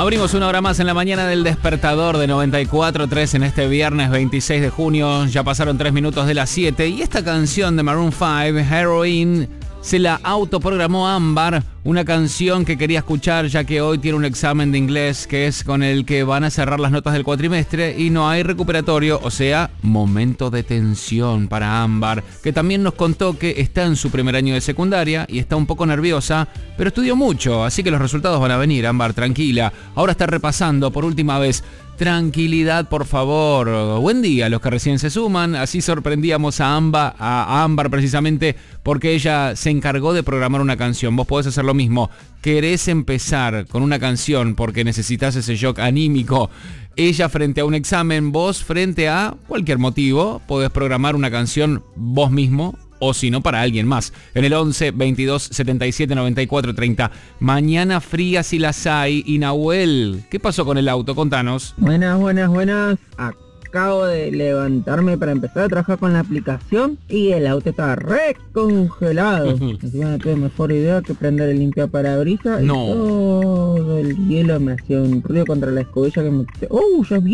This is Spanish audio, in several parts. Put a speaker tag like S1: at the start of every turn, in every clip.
S1: Abrimos una hora más en la mañana del despertador de 94.3 en este viernes 26 de junio. Ya pasaron 3 minutos de las 7 y esta canción de Maroon 5, Heroin, se la autoprogramó Ámbar, una canción que quería escuchar ya que hoy tiene un examen de inglés que es con el que van a cerrar las notas del cuatrimestre y no hay recuperatorio, o sea, momento de tensión para Ámbar, que también nos contó que está en su primer año de secundaria y está un poco nerviosa, pero estudió mucho, así que los resultados van a venir, Ámbar, tranquila. Ahora está repasando por última vez. Tranquilidad, por favor. Buen día a los que recién se suman. Así sorprendíamos a Ámbar precisamente porque ella se encargó de programar una canción. Vos podés hacer lo mismo. ¿Querés empezar con una canción porque necesitas ese shock anímico? Ella frente a un examen, vos frente a cualquier motivo, podés programar una canción vos mismo. O si no, para alguien más. En el 11 22 77 94 30. Mañana fría si las hay. Y Nahuel, ¿qué pasó con el auto? Contanos.
S2: Buenas. Acabo de levantarme para empezar a trabajar con la aplicación y el auto está re congelado. Encima no tuve mejor idea que prender el limpiaparabrisas.
S1: No.
S2: Y todo el hielo me hacía un ruido contra la escobilla que me... ¡Oh, ya es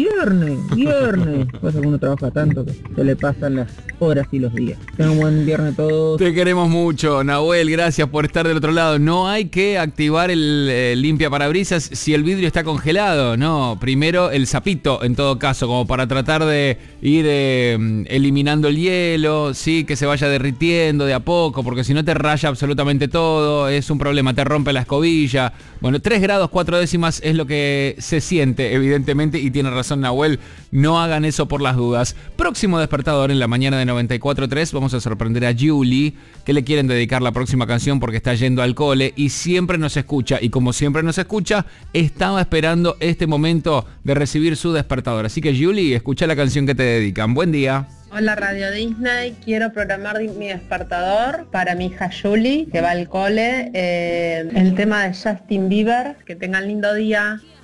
S2: viernes! Pasa que uno trabaja tanto que se le pasan las horas y los días. Tengan un buen viernes a todos.
S1: Te queremos mucho, Nahuel, gracias por estar del otro lado. No hay que activar el limpiaparabrisas si el vidrio está congelado, no. Primero el sapito, en todo caso, como para tratar de ir eliminando el hielo, sí, que se vaya derritiendo de a poco, porque si no te raya absolutamente todo, es un problema, te rompe la escobilla. Bueno, 3 grados 4 décimas es lo que se siente, evidentemente, y tiene razón Nahuel, no hagan eso por las dudas. Próximo despertador en la mañana de 94.3, vamos a sorprender a Julie, que le quieren dedicar la próxima canción porque está yendo al cole y siempre nos escucha, y como siempre nos escucha, estaba esperando este momento de recibir su despertador. Así que Julie, escucha la canción que te dedican. Buen día.
S3: Hola Radio Disney, quiero programar mi despertador para mi hija Julie, que va al cole, el tema de Justin Bieber. Que tengan lindo día.